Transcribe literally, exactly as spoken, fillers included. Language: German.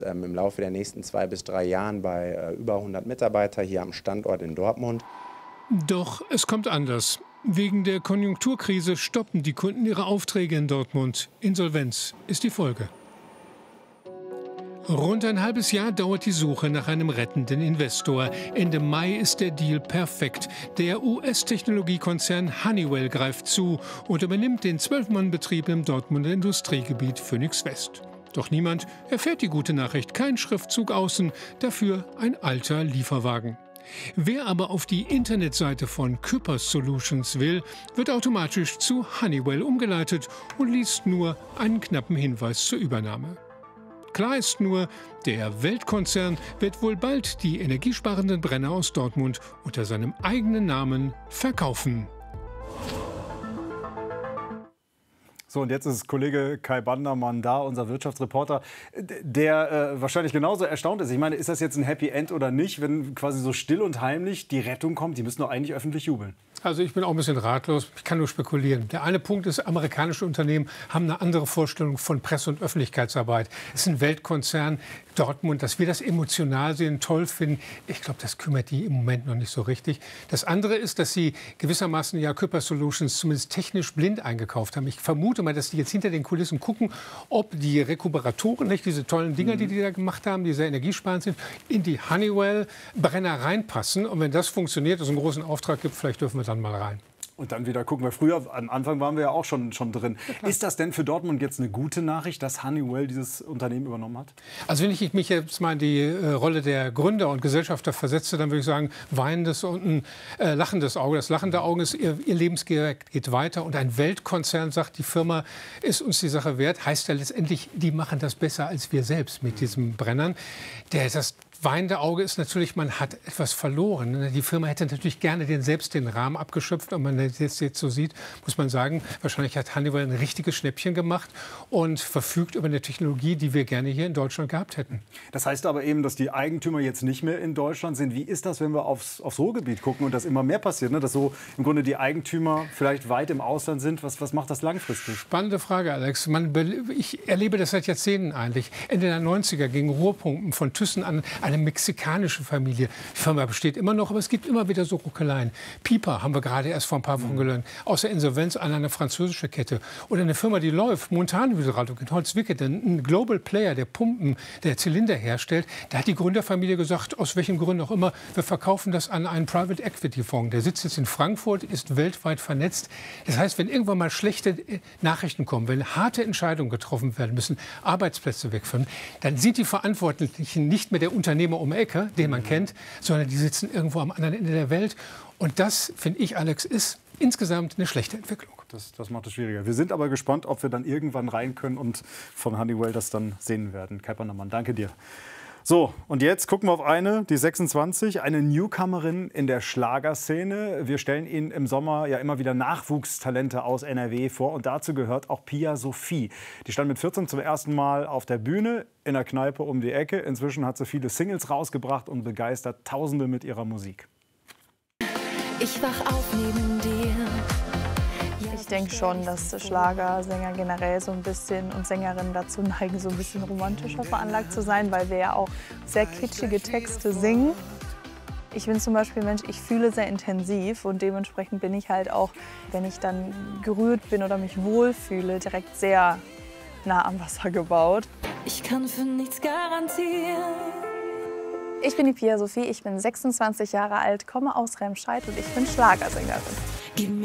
Ähm, im Laufe der nächsten zwei bis drei Jahren bei äh, über hundert Mitarbeitern hier am Standort in Dortmund. Doch es kommt anders. Wegen der Konjunkturkrise stoppen die Kunden ihre Aufträge in Dortmund. Insolvenz ist die Folge. Rund ein halbes Jahr dauert die Suche nach einem rettenden Investor. Ende Mai ist der Deal perfekt. Der U S-Technologiekonzern Honeywell greift zu und übernimmt den Zwölf-Mann-Betrieb im Dortmunder Industriegebiet Phoenix West. Doch niemand erfährt die gute Nachricht. Kein Schriftzug außen, dafür ein alter Lieferwagen. Wer aber auf die Internetseite von Küppers Solutions will, wird automatisch zu Honeywell umgeleitet und liest nur einen knappen Hinweis zur Übernahme. Klar ist nur, der Weltkonzern wird wohl bald die energiesparenden Brenner aus Dortmund unter seinem eigenen Namen verkaufen. So, und jetzt ist Kollege Kai Bandermann da, unser Wirtschaftsreporter, der äh, wahrscheinlich genauso erstaunt ist. Ich meine, ist das jetzt ein Happy End oder nicht, wenn quasi so still und heimlich die Rettung kommt? Die müssen doch eigentlich öffentlich jubeln. Also ich bin auch ein bisschen ratlos. Ich kann nur spekulieren. Der eine Punkt ist, amerikanische Unternehmen haben eine andere Vorstellung von Presse- und Öffentlichkeitsarbeit. Es ist ein Weltkonzern, Dortmund, dass wir das emotional sehen, toll finden. Ich glaube, das kümmert die im Moment noch nicht so richtig. Das andere ist, dass sie gewissermaßen ja Küppers Solutions zumindest technisch blind eingekauft haben. Ich vermute mal, dass die jetzt hinter den Kulissen gucken, ob die Rekuperatoren, nicht diese tollen Dinger, die die da gemacht haben, die sehr energiesparend sind, in die Honeywell-Brenner reinpassen. Und wenn das funktioniert, es einen großen Auftrag gibt, vielleicht dürfen wir dann mal rein. Und dann wieder gucken wir. Früher, am Anfang waren wir ja auch schon, schon drin. Ja, ist das denn für Dortmund jetzt eine gute Nachricht, dass Honeywell dieses Unternehmen übernommen hat? Also wenn ich mich jetzt mal in die äh, Rolle der Gründer und Gesellschafter versetze, dann würde ich sagen, weinendes und ein äh, lachendes Auge. Das lachende Auge ist, ihr, ihr Lebensgerät geht weiter. Und ein Weltkonzern sagt, die Firma ist uns die Sache wert. Heißt ja letztendlich, die machen das besser als wir selbst mit diesen Brennern. Der, das weinende Auge ist natürlich, man hat etwas verloren. Die Firma hätte natürlich gerne den, selbst den Rahmen abgeschöpft. Und wenn man das jetzt so sieht, muss man sagen, wahrscheinlich hat Honeywell ein richtiges Schnäppchen gemacht und verfügt über eine Technologie, die wir gerne hier in Deutschland gehabt hätten. Das heißt aber eben, dass die Eigentümer jetzt nicht mehr in Deutschland sind. Wie ist das, wenn wir aufs, aufs Ruhrgebiet gucken und das immer mehr passiert, ne? Dass so im Grunde die Eigentümer vielleicht weit im Ausland sind? Was, was macht das langfristig? Spannende Frage, Alex. Man, ich erlebe das seit Jahrzehnten eigentlich. Ende der neunziger gingen Ruhrpumpen von Thyssen an eine mexikanische Familie. Die Firma besteht immer noch, aber es gibt immer wieder so Ruckeleien. Piper haben wir gerade erst vor ein paar Wochen gelernt. Aus der Insolvenz an eine französische Kette. Oder eine Firma, die läuft, Montanhydraulik in Holzwickede, ein Global Player, der Pumpen, der Zylinder herstellt. Da hat die Gründerfamilie gesagt, aus welchen Gründen auch immer, wir verkaufen das an einen Private Equity Fonds. Der sitzt jetzt in Frankfurt, ist weltweit vernetzt. Das heißt, wenn irgendwann mal schlechte Nachrichten kommen, wenn harte Entscheidungen getroffen werden müssen, Arbeitsplätze wegführen, dann sind die Verantwortlichen nicht mehr der Unternehmer um die Ecke, den man kennt, sondern die sitzen irgendwo am anderen Ende der Welt. Und das, finde ich, Alex, ist insgesamt eine schlechte Entwicklung. Das, das macht es schwieriger. Wir sind aber gespannt, ob wir dann irgendwann rein können und von Honeywell das dann sehen werden. Kai Bandermann, danke dir. So, und jetzt gucken wir auf eine, die sechsundzwanzig, eine Newcomerin in der Schlagerszene. Wir stellen Ihnen im Sommer ja immer wieder Nachwuchstalente aus N R W vor. Und dazu gehört auch Pia Sophie. Die stand mit vierzehn zum ersten Mal auf der Bühne in der Kneipe um die Ecke. Inzwischen hat sie viele Singles rausgebracht und begeistert Tausende mit ihrer Musik. Ich wach auf neben dir. Ich denke schon, dass Schlagersänger generell so ein bisschen und Sängerinnen dazu neigen, so ein bisschen romantischer veranlagt zu sein, weil wir ja auch sehr kitschige Texte singen. Ich bin zum Beispiel Mensch, ich fühle sehr intensiv und dementsprechend bin ich halt auch, wenn ich dann gerührt bin oder mich wohlfühle, direkt sehr nah am Wasser gebaut. Ich kann für nichts garantieren. Ich bin die Pia Sophie, ich bin sechsundzwanzig Jahre alt, komme aus Remscheid und ich bin Schlagersängerin.